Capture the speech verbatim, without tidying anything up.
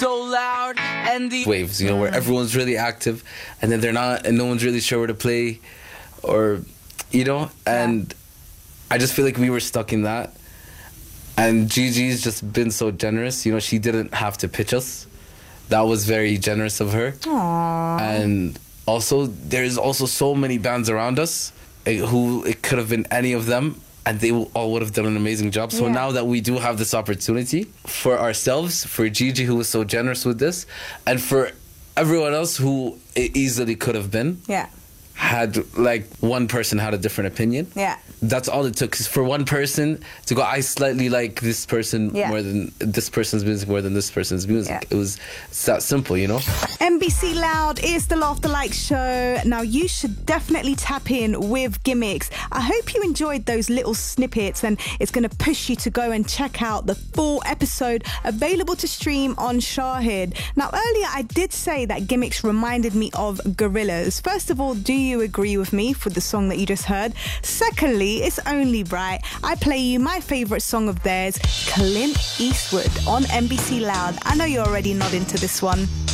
so loud and the waves, you know, where everyone's really active and then they're not, and no one's really sure where to play, or, you know, and yeah. I just feel like we were stuck in that. And Gigi's just been so generous, you know, she didn't have to pitch us. That was very generous of her. Aww. And also, there's also so many bands around us who it could have been any of them, and they all would have done an amazing job. So yeah. now that we do have this opportunity for ourselves, for Gigi, who was so generous with this, and for everyone else who it easily could have been, yeah, had like one person had a different opinion. Yeah. That's all it took, is for one person to go, I slightly like this person yeah. more than this person's music more than this person's music. Yeah. It was it's that simple, you know? M B C Loud is the Laughter Like Show. Now, you should definitely tap in with Gimmicks. I hope you enjoyed those little snippets, and it's going to push you to go and check out the full episode available to stream on Shahid. Now, earlier I did say that Gimmicks reminded me of Gorillaz. First of all, do you agree with me for the song that you just heard? Secondly, it's only right I play you my favourite song of theirs, Clint Eastwood, on M B C Loud. I know you're already nodding to this one.